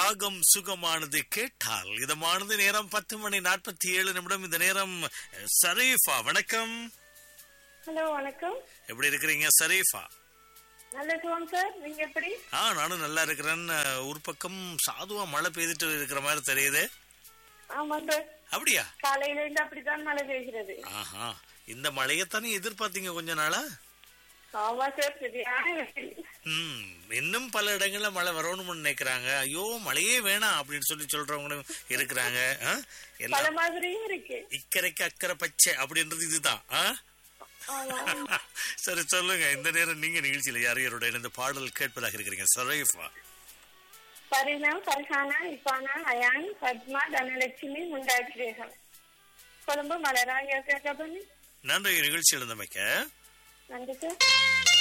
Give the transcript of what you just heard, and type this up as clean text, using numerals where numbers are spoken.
ராகம் சுகமானது கேட்டால் இதமானது. நேரம் 10:47. இந்த நேரம் ஷரீஃபா, வணக்கம். ஹலோ, வணக்கம். எப்படி இருக்கிறீங்க ஷரீஃபா? நல்ல சுகம் சார், நீங்க எப்படி? நானும் நல்லா இருக்கிறேன். ஒரு பக்கம் சாதுவா மழை பெய்துட்டு இருக்கிற மாதிரி தெரியுது. ஆமா சார். அப்படியா? காலையில இருந்து அப்படித்தான் மழை பெய்கிறது. ஆஹா, இந்த மழையத்தானே எதிர்பார்த்தீங்க கொஞ்ச நாளா? ஆமா சார், சரியான. இன்னும் பல இடங்கள்ல மழை வரணும்னு நினைக்கிறாங்க. ஐயோ மழையே வேணாம் அப்படின்னு சொல்றவங்களும் இருக்கிறாங்க. பல மாதிரியும் இருக்கு. இக்கரைக்கு அக்கறை பச்சை அப்படின்றது இதுதான். சரி, சொல்லுங்க. இந்த நேரம் நீங்க நிகழ்ச்சியில யாரையரோட இந்த பாடல் கேட்பதாக இருக்கிறீங்க ஷரீஃபா? பரிணாம், பர்ஹானா, இஃபானா, அயான், பத்மா, தனலட்சுமி, முண்டாட்சி ரேகம், கொழும்பு மலரா. நன்றி நிகழ்ச்சி எழுந்தமைக்க. நன்றி சார்.